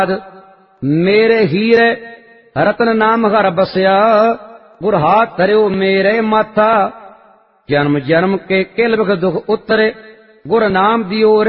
मेरे हीरे रतन नाम घर बसया, गुर हाथ धरियो मेरे माथा। जन्म जन्म के किल बिख दुख उतरे, गुर नाम दियो